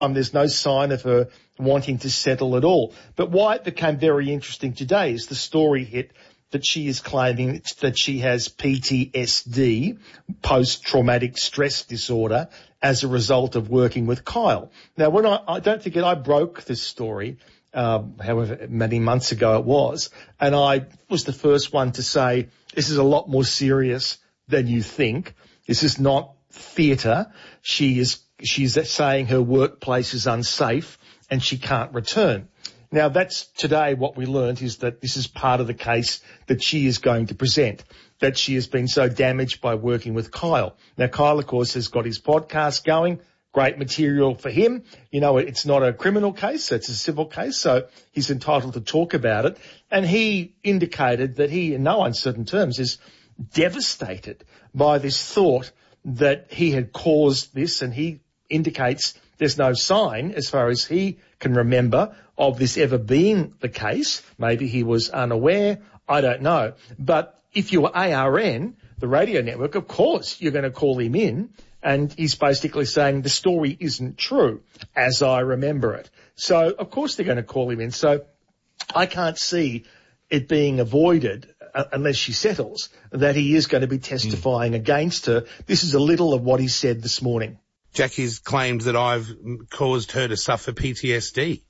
There's no sign of her wanting to settle at all. But why it became very interesting today is the story hit that she is claiming that she has PTSD, post-traumatic stress disorder, as a result of working with Kyle. Now, when I don't forget, I broke this story, however many months ago it was, and I was the first one to say, this is a lot more serious than you think. This is not theatre. She's saying her workplace is unsafe and she can't return. Now, that's today what we learned is that this is part of the case that she is going to present, that she has been so damaged by working with Kyle. Now, Kyle, of course, has got his podcast going. Great material for him. You know, it's not a criminal case, it's a civil case, so he's entitled to talk about it. And he indicated that he, in no uncertain terms, is devastated by this thought that he had caused this, and he indicates there's no sign, as far as he can remember, of this ever being the case. Maybe he was unaware, I don't know. But if you were ARN, the radio network, of course you're going to call him in, and he's basically saying the story isn't true, as I remember it. So, of course they're going to call him in. So I can't see it being avoided unless she settles, that he is going to be testifying against her. This is a little of what he said this morning. Jackie's claimed that I've caused her to suffer PTSD.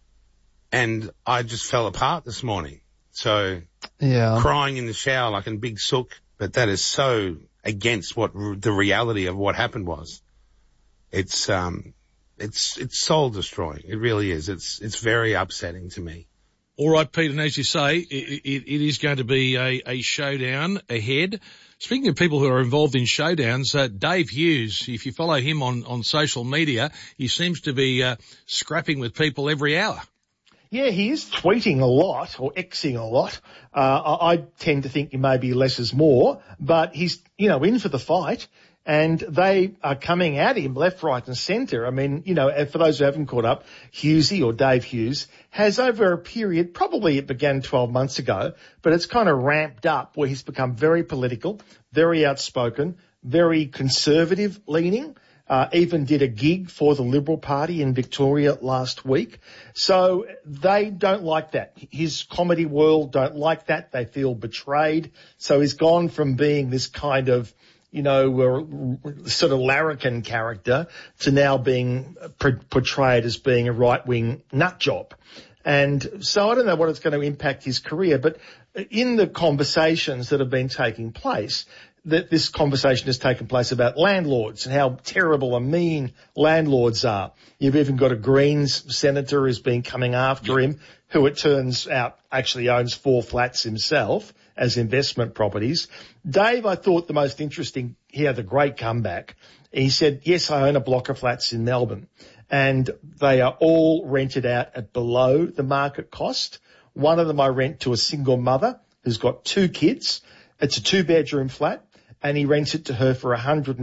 And I just fell apart this morning. So, crying in the shower like in Big Sook. But that is so against what the reality of what happened was. It's soul destroying. It really is. It's very upsetting to me. All right, Pete, and as you say, it is going to be a showdown ahead. Speaking of people who are involved in showdowns, Dave Hughes, if you follow him on social media, he seems to be scrapping with people every hour. Yeah, he is tweeting a lot or Xing a lot. I tend to think maybe less is more, but he's, in for the fight. And they are coming at him left, right and centre. I mean, for those who haven't caught up, Hughesy or Dave Hughes has over a period, probably it began 12 months ago, but it's kind of ramped up where he's become very political, very outspoken, very conservative leaning. Even did a gig for the Liberal Party in Victoria last week. So they don't like that. His comedy world don't like that. They feel betrayed. So he's gone from being this kind of, sort of larrikin character to now being portrayed as being a right-wing nut job. And so I don't know what it's going to impact his career, but in the conversations that have been taking place, that this conversation has taken place about landlords and how terrible and mean landlords are. You've even got a Greens senator who's been coming after him, who it turns out actually owns 4 flats himself as investment properties. Dave, I thought the most interesting, he had a great comeback. He said, yes, I own a block of flats in Melbourne and they are all rented out at below the market cost. One of them I rent to a single mother who's got 2 kids. It's a 2-bedroom flat and he rents it to her for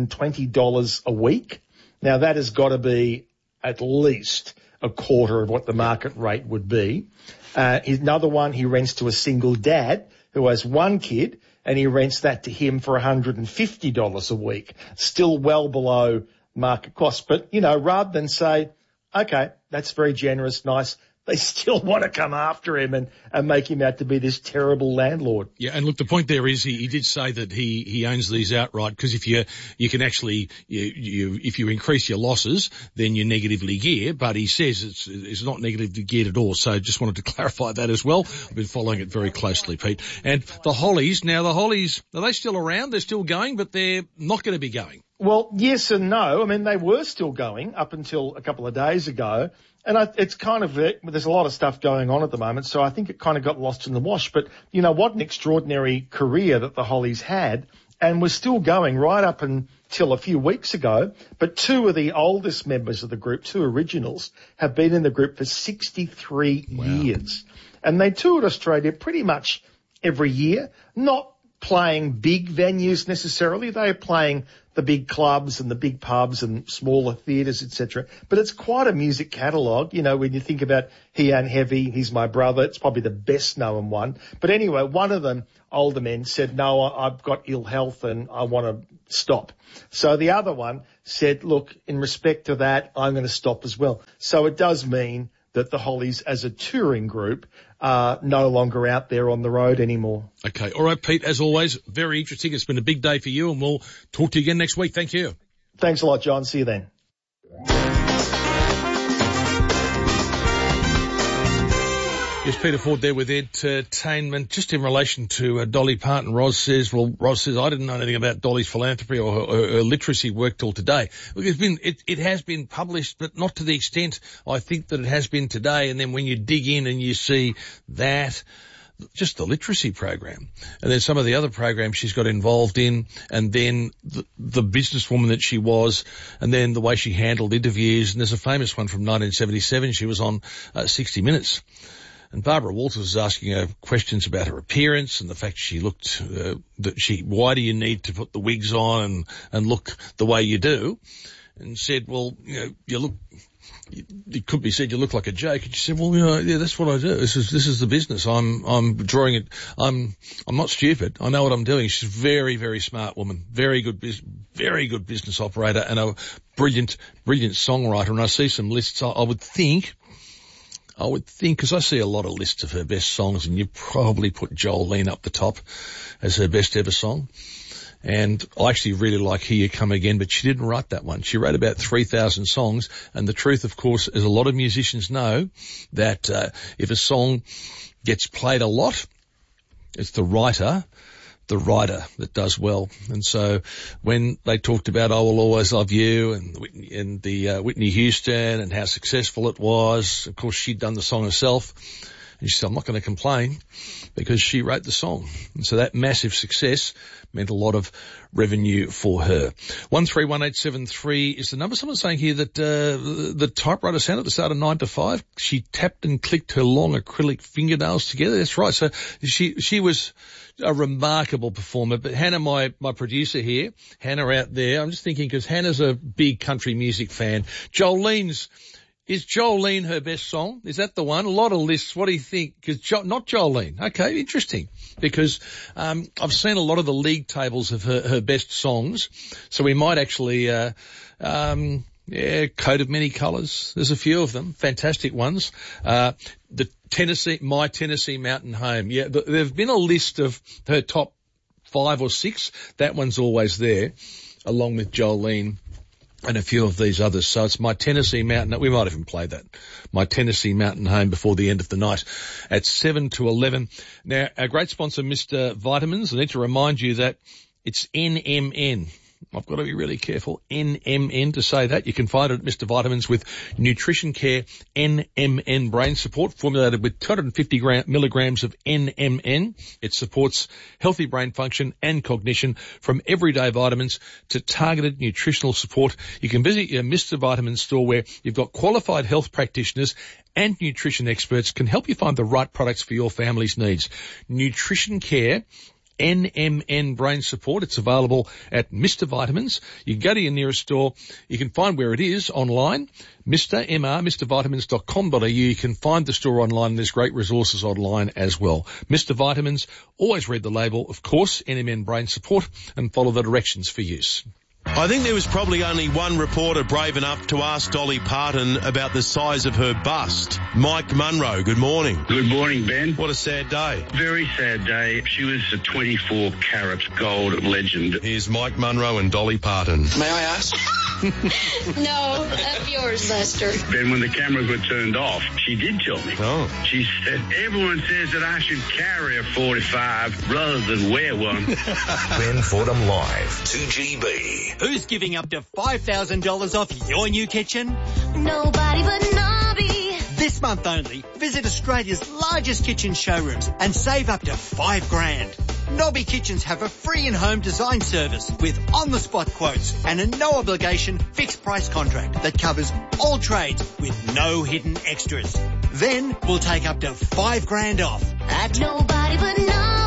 $120 a week. Now that has got to be at least a quarter of what the market rate would be. Another one he rents to a single dad who has 1 kid, and he rents that to him for $150 a week. Still well below market cost. But, rather than say, okay, that's very generous, nice, they still want to come after him and make him out to be this terrible landlord. Yeah, and look, the point there is he did say that he owns these outright because if you can actually, if you increase your losses, then you're negatively geared, but he says it's not negatively geared at all. So just wanted to clarify that as well. I've been following it very closely, Pete. And the Hollies, are they still around? They're still going, but they're not going to be going. Well, yes and no. I mean, they were still going up until a couple of days ago. And it's kind of, there's a lot of stuff going on at the moment, so I think it kind of got lost in the wash. But, what an extraordinary career that the Hollies had, and was still going right up until a few weeks ago. But 2 of the oldest members of the group, 2 originals, have been in the group for 63 years. And they toured Australia pretty much every year, not playing big venues necessarily. They are playing the big clubs and the big pubs and smaller theatres, etc. But it's quite a music catalogue. You know, when you think about He Ain't Heavy, He's My Brother, it's probably the best known one. But anyway, one of them, older men, said, no, I've got ill health and I want to stop. So the other one said, look, in respect to that, I'm going to stop as well. So it does mean that the Hollies as a touring group are no longer out there on the road anymore. Okay. All right, Pete, as always, very interesting. It's been a big day for you, and we'll talk to you again next week. Thank you. Thanks a lot, John. See you then. Yes, Peter Ford there with Entertainment. Just in relation to Dolly Parton, Roz says, I didn't know anything about Dolly's philanthropy or her literacy work till today. Look, it has been published, but not to the extent I think that it has been today. And then when you dig in and you see that, just the literacy program, and then some of the other programs she's got involved in, and then the businesswoman that she was, and then the way she handled interviews. And there's a famous one from 1977. She was on 60 Minutes. And Barbara Walters was asking her questions about her appearance and the fact she looked, why do you need to put the wigs on and look the way you do? And said, well, you look, it could be said you look like a joke. And she said, well, yeah, that's what I do. This is the business. I'm drawing it. I'm not stupid. I know what I'm doing. She's a very, very smart woman, very good business operator, and a brilliant songwriter. And I see some lists. I would think, because I see a lot of lists of her best songs, and you probably put Jolene up the top as her best ever song. And I actually really like Here You Come Again, but she didn't write that one. She wrote about 3,000 songs. And the truth, of course, is a lot of musicians know that if a song gets played a lot, it's the writer that does well. And so when they talked about I Will Always Love You and the Whitney Houston and how successful it was, of course she'd done the song herself, and she said, I'm not going to complain because she wrote the song. And so that massive success meant a lot of revenue for her. 131873 is the number. Someone's saying here that the typewriter sound at the start of 9 to 5, she tapped and clicked her long acrylic fingernails together. That's right. So she was a remarkable performer. But Hannah, my producer here, Hannah out there, I'm just thinking because Hannah's a big country music fan. Is Jolene her best song? Is that the one? A lot of lists. What do you think? Because not Jolene. Okay, interesting. Because I've seen a lot of the league tables of her best songs. So we might actually, Coat of Many Colours. There's a few of them. Fantastic ones. My Tennessee Mountain Home. Yeah, there've been a list of her top 5 or 6. That one's always there, along with Jolene and a few of these others. So it's My Tennessee Mountain. We might even play that. My Tennessee Mountain Home before the end of the night at 7 to 11. Now, our great sponsor, Mr. Vitamins, I need to remind you that it's NMN. I've got to be really careful. NMN to say that. You can find it at Mr. Vitamins with Nutrition Care NMN Brain Support, formulated with 250 milligrams of NMN. It supports healthy brain function and cognition, from everyday vitamins to targeted nutritional support. You can visit your Mr. Vitamins store where you've got qualified health practitioners and nutrition experts can help you find the right products for your family's needs. Nutrition Care NMN Brain Support. It's available at Mr. Vitamins. You can go to your nearest store. You can find where it is online, MrVitamins.com.au. You can find the store online. There's great resources online as well. Mr. Vitamins, always read the label, of course, NMN Brain Support, and follow the directions for use. I think there was probably only one reporter brave enough to ask Dolly Parton about the size of her bust. Mike Munro, good morning. Good morning, Ben. What a sad day. Very sad day. She was a 24-carat gold legend. Here's Mike Munro and Dolly Parton. May I ask? No, that's yours, Lester. Ben, when the cameras were turned off, she did tell me. Oh. She said, everyone says that I should carry a 45 rather than wear one. Ben Fordham Live, 2GB. Who's giving up to $5,000 off your new kitchen? Nobody but Nobby. This month only, visit Australia's largest kitchen showrooms and save up to $5,000. Nobby Kitchens have a free in-home design service with on-the-spot quotes and a no-obligation fixed-price contract that covers all trades with no hidden extras. Then we'll take up to $5,000 off at Nobody but Nobby.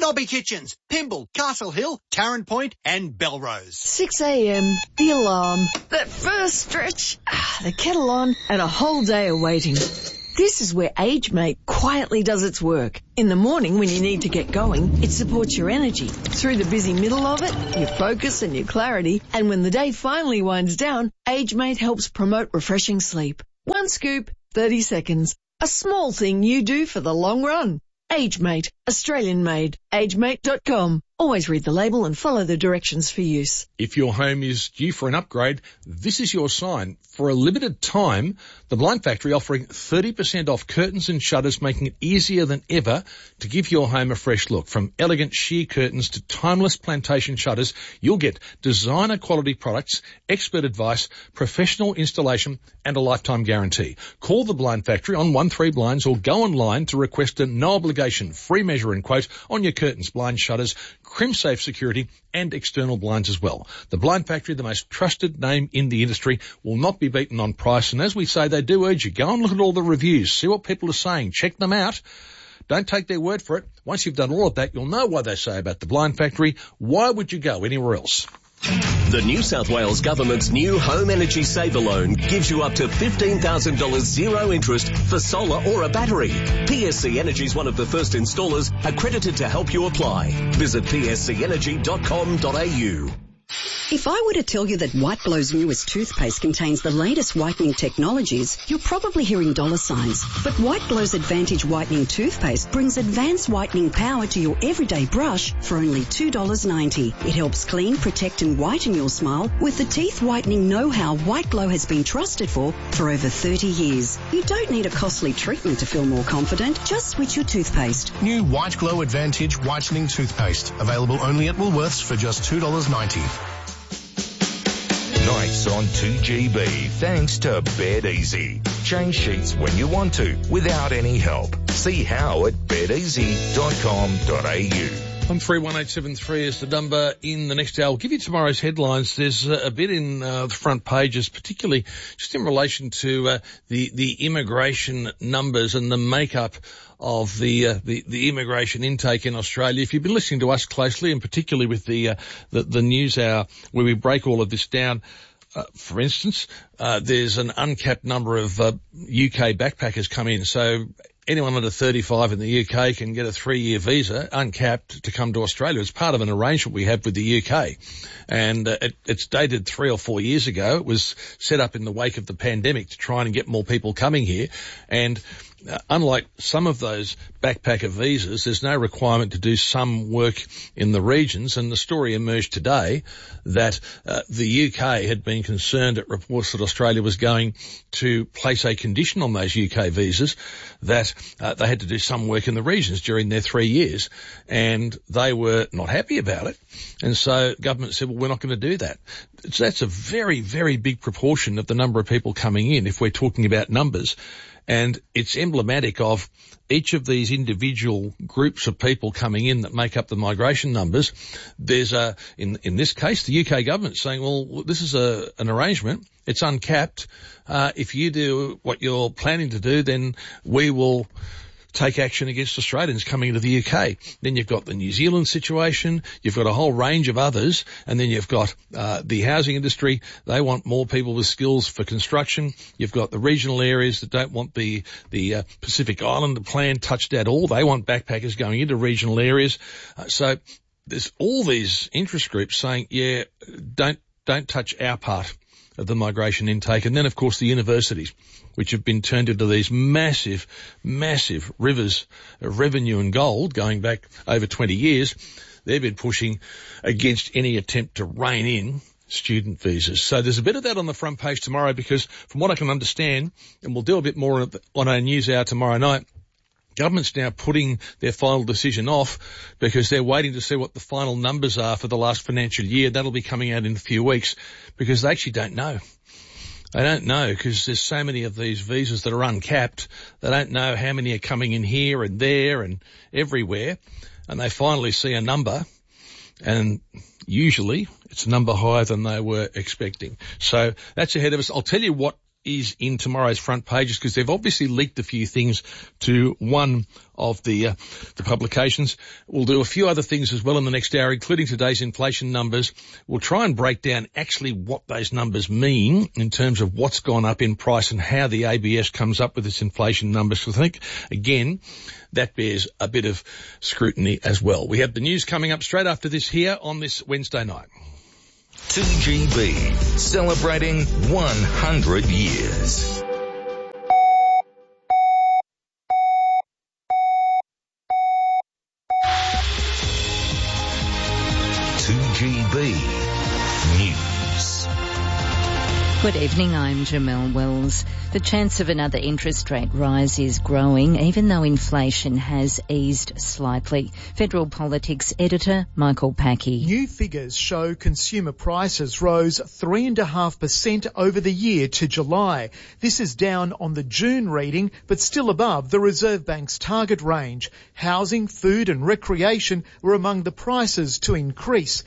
Nobby Kitchens, Pymble, Castle Hill, Tarrant Point and Belrose. 6 a.m, the alarm, that first stretch, the kettle on and a whole day of waiting. This is where AgeMate quietly does its work. In the morning when you need to get going, it supports your energy. Through the busy middle of it, your focus and your clarity. And when the day finally winds down, AgeMate helps promote refreshing sleep. 1 scoop, 30 seconds. A small thing you do for the long run. AgeMate, Australian made. AgeMate.com. Always read the label and follow the directions for use. If your home is due for an upgrade, this is your sign. For a limited time, the Blind Factory offering 30% off curtains and shutters, making it easier than ever to give your home a fresh look. From elegant sheer curtains to timeless plantation shutters, you'll get designer quality products, expert advice, professional installation and a lifetime guarantee. Call the Blind Factory on 13 Blinds or go online to request a no obligation free measure and quote on your curtains, blinds, shutters, crim-safe security and external blinds as well. The Blind Factory, the most trusted name in the industry, will not be beaten on price. And as we say, they do urge you, go and look at all the reviews, see what people are saying, check them out. Don't take their word for it. Once you've done all of that, you'll know what they say about the Blind Factory. Why would you go anywhere else? The New South Wales Government's new Home Energy Saver Loan gives you up to $15,000 zero interest for solar or a battery. PSC Energy is one of the first installers accredited to help you apply. Visit pscenergy.com.au. If I were to tell you that White Glow's newest toothpaste contains the latest whitening technologies, you're probably hearing dollar signs. But White Glow's Advantage Whitening Toothpaste brings advanced whitening power to your everyday brush for only $2.90. It helps clean, protect and whiten your smile with the teeth whitening know-how White Glow has been trusted for over 30 years. You don't need a costly treatment to feel more confident. Just switch your toothpaste. New White Glow Advantage Whitening Toothpaste. Available only at Woolworths for just $2.90. Nights on 2GB, thanks to Bed Easy. Change sheets when you want to, without any help. See how at bedeasy.com.au. 131873 is the number in the next hour. I'll give you tomorrow's headlines. There's a bit in the front pages, particularly just in relation to the immigration numbers and the makeup of the immigration intake in Australia. If you've been listening to us closely, and particularly with the news hour where we break all of this down, for instance, there's an uncapped number of UK backpackers come in. So anyone under 35 in the UK can get a 3-year visa, uncapped, to come to Australia. It's part of an arrangement we have with the UK. And it's dated 3 or 4 years ago. It was set up in the wake of the pandemic to try and get more people coming here. And unlike some of those backpacker visas, there's no requirement to do some work in the regions. And the story emerged today that the UK had been concerned at reports that Australia was going to place a condition on those UK visas that they had to do some work in the regions during their 3 years. And they were not happy about it. And so government said, well, we're not going to do that. So that's a very, very big proportion of the number of people coming in if we're talking about numbers. And it's emblematic of each of these individual groups of people coming in that make up the migration numbers. There's in this case, the UK government saying, well, this is an arrangement. It's uncapped. If you do what you're planning to do, then we will take action against Australians coming into the UK. Then you've got the New Zealand situation. You've got a whole range of others. And then you've got the housing industry. They want more people with skills for construction. You've got the regional areas that don't want the Pacific Island plan touched at all. They want backpackers going into regional areas. So there's all these interest groups saying, yeah, don't touch our part of the migration intake. And then, of course, the universities, which have been turned into these massive, massive rivers of revenue and gold going back over 20 years. They've been pushing against any attempt to rein in student visas. So there's a bit of that on the front page tomorrow because from what I can understand, and we'll do a bit more on our news hour tomorrow night, government's now putting their final decision off because they're waiting to see what the final numbers are for the last financial year. That'll be coming out in a few weeks because they actually don't know. They don't know because there's so many of these visas that are uncapped. They don't know how many are coming in here and there and everywhere. And they finally see a number, and usually it's a number higher than they were expecting. So that's ahead of us. I'll tell you what is in tomorrow's front pages because they've obviously leaked a few things to one of the publications. We'll do a few other things as well in the next hour, including today's inflation numbers. We'll try and break down actually what those numbers mean in terms of what's gone up in price and how the ABS comes up with its inflation numbers. So I think, again, that bears a bit of scrutiny as well. We have the news coming up straight after this here on this Wednesday night. 2GB, celebrating 100 years. News. Good evening, I'm Jamelle Wells. The chance of another interest rate rise is growing, even though inflation has eased slightly. Federal Politics editor Michael Packey. New figures show consumer prices rose 3.5% over the year to July. This is down on the June reading, but still above the Reserve Bank's target range. Housing, food and recreation were among the prices to increase.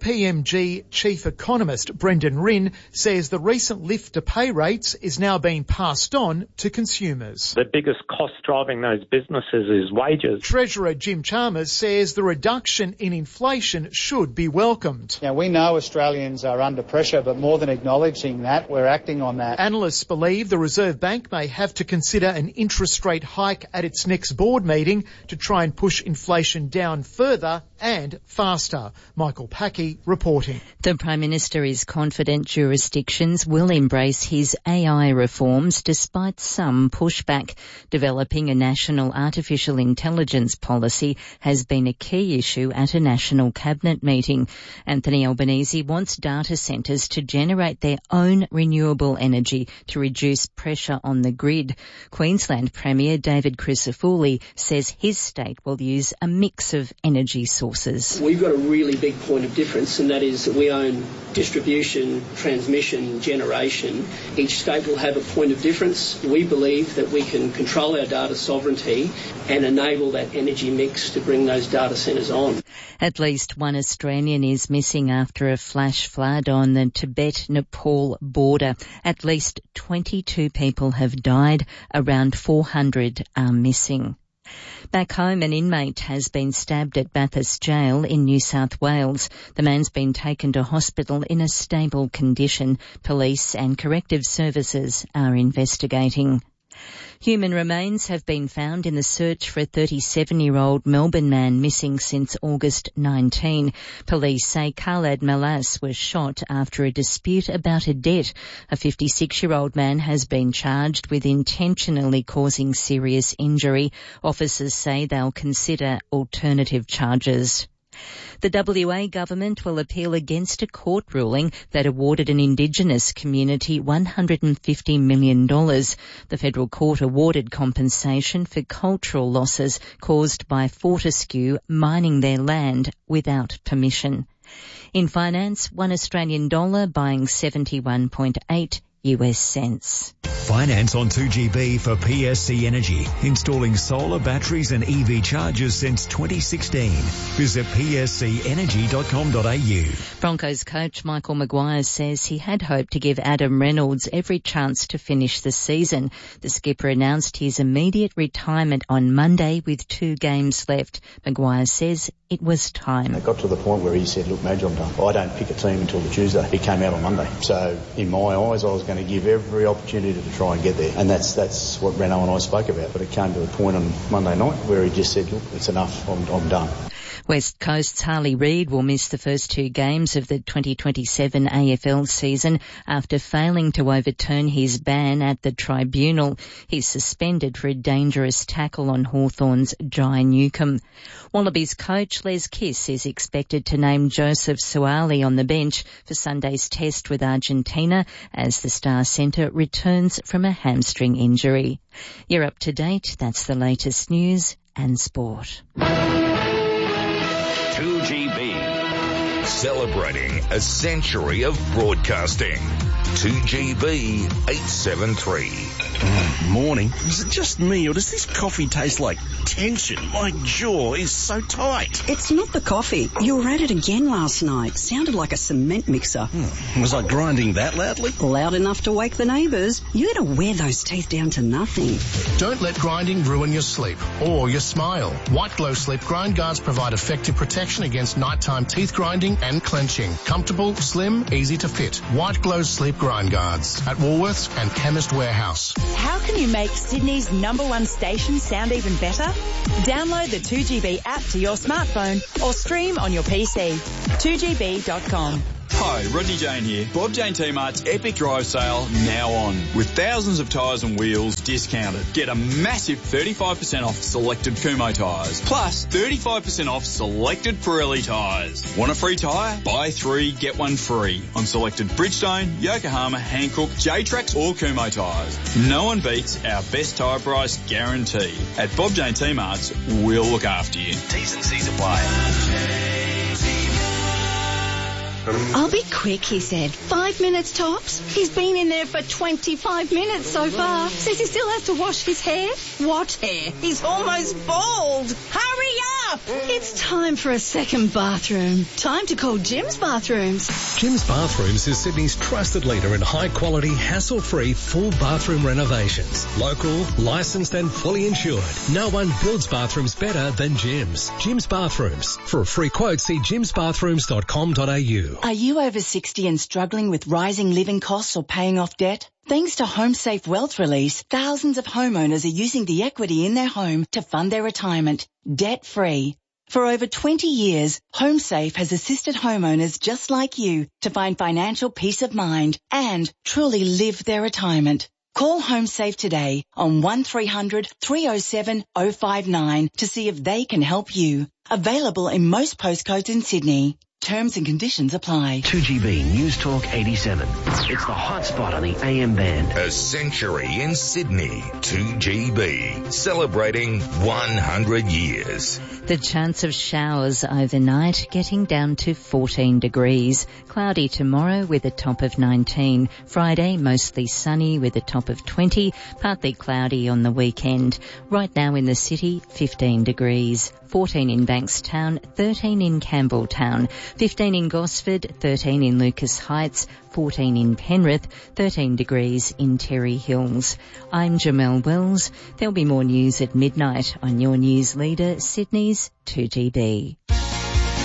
KPMG chief economist Brendan Rinn says the recent lift to pay rates is now being passed on to consumers. The biggest cost driving those businesses is wages. Treasurer Jim Chalmers says the reduction in inflation should be welcomed. Now, we know Australians are under pressure, but more than acknowledging that, we're acting on that. Analysts believe the Reserve Bank may have to consider an interest rate hike at its next board meeting to try and push inflation down further and faster. Michael Packey reporting. The Prime Minister is confident jurisdictions will embrace his AI reforms despite some pushback. Developing a national artificial intelligence policy has been a key issue at a national cabinet meeting. Anthony Albanese wants data centres to generate their own renewable energy to reduce pressure on the grid. Queensland Premier David Crisafulli says his state will use a mix of energy sources. We've got a really big point of difference, and that is that we own distribution, transmission, generation. Each state will have a point of difference. We believe that we can control our data sovereignty and enable that energy mix to bring those data centres on. At least one Australian is missing after a flash flood on the Tibet-Nepal border. At least 22 people have died. Around 400 are missing. Back home, an inmate has been stabbed at Bathurst Jail in New South Wales. The man's been taken to hospital in a stable condition. Police and corrective services are investigating. Human remains have been found in the search for a 37-year-old Melbourne man missing since August 19. Police say Khaled Malas was shot after a dispute about a debt. A 56-year-old man has been charged with intentionally causing serious injury. Officers say they'll consider alternative charges. The WA government will appeal against a court ruling that awarded an Indigenous community $150 million. The federal court awarded compensation for cultural losses caused by Fortescue mining their land without permission. In finance, $1 Australian buying 71.8 US cents. Finance on 2GB for PSC Energy, installing solar batteries and EV chargers since 2016. Visit pscenergy.com.au. Broncos coach Michael Maguire says he had hoped to give Adam Reynolds every chance to finish the season. The skipper announced his immediate retirement on Monday with 2 games left. Maguire says it was time. It got to the point where he said, look, Madge, I'm done. I don't pick a team until the Tuesday. He came out on Monday. So in my eyes, I was going to give every opportunity to try and get there. And that's what Renault and I spoke about. But it came to the point on Monday night where he just said, look, it's enough. I'm done. West Coast's Harley Reid will miss the first 2 games of the 2027 AFL season after failing to overturn his ban at the tribunal. He's suspended for a dangerous tackle on Hawthorn's Jai Newcombe. Wallabies coach Les Kiss is expected to name Joseph Suaalii on the bench for Sunday's test with Argentina as the star centre returns from a hamstring injury. You're up to date. That's the latest news and sport. 2GB, celebrating a century of broadcasting. 2GB 873. Morning. Is it just me, or does this coffee taste like tension? My jaw is so tight. It's not the coffee. You were at it again last night. Sounded like a cement mixer. Was I grinding that loudly? Loud enough to wake the neighbours. You gotta wear those teeth down to nothing. Don't let grinding ruin your sleep or your smile. White Glow Sleep Grind Guards provide effective protection against nighttime teeth grinding and clenching. Comfortable, slim, easy to fit. White Glow Sleep Grind Guards at Woolworths and Chemist Warehouse. How can you make Sydney's #1 station sound even better? Download the 2GB app to your smartphone or stream on your PC. 2GB.com. Hi, Rodney Jane here. Bob Jane T-Mart's Epic Drive Sale now on. With thousands of tyres and wheels discounted. Get a massive 35% off selected Kumho tyres. Plus 35% off selected Pirelli tyres. Want a free tyre? Buy 3, get 1 free. On selected Bridgestone, Yokohama, Hankook, J-Trax or Kumho tyres. No one beats our best tyre price guarantee. At Bob Jane T-Mart's, we'll look after you. T's and C's apply. I'll be quick, he said. 5 minutes tops. He's been in there for 25 minutes so far. Says he still has to wash his hair. What hair? He's almost bald. Hurry up! It's time for a second bathroom. Time to call Jim's Bathrooms. Jim's Bathrooms is Sydney's trusted leader in high-quality, hassle-free, full bathroom renovations. Local, licensed and fully insured. No one builds bathrooms better than Jim's. Jim's Bathrooms. For a free quote, see jimsbathrooms.com.au. Are you over 60 and struggling with rising living costs or paying off debt? Thanks to HomeSafe Wealth Release, thousands of homeowners are using the equity in their home to fund their retirement, debt-free. For over 20 years, HomeSafe has assisted homeowners just like you to find financial peace of mind and truly live their retirement. Call HomeSafe today on 1300 307 059 to see if they can help you. Available in most postcodes in Sydney. Terms and conditions apply. 2GB News Talk 87. It's the hot spot on the AM band. A century in Sydney. 2GB. Celebrating 100 years. The chance of showers overnight getting down to 14 degrees. Cloudy tomorrow with a top of 19. Friday mostly sunny with a top of 20. Partly cloudy on the weekend. Right now in the city, 15 degrees. 14 in Bankstown, 13 in Campbelltown, 15 in Gosford, 13 in Lucas Heights, 14 in Penrith, 13 degrees in Terry Hills. I'm Jamelle Wells. There'll be more news at midnight on your news leader, Sydney's 2GB.